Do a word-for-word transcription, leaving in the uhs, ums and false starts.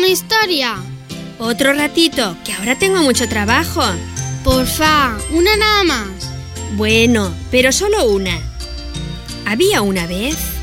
historia? Otro ratito, que ahora tengo mucho trabajo. Porfa, una nada más. Bueno, pero solo una. Había una vez...